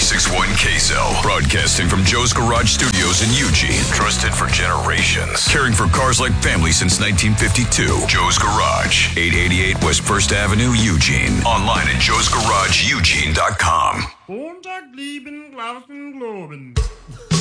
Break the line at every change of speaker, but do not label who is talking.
96.1 KSL. Broadcasting from Joe's Garage Studios in Eugene. Trusted for generations. Caring for cars like family since 1952. Joe's Garage. 888 West 1st Avenue, Eugene. Online at joesgarageeugene.com.
Montag lieben Glauben globen.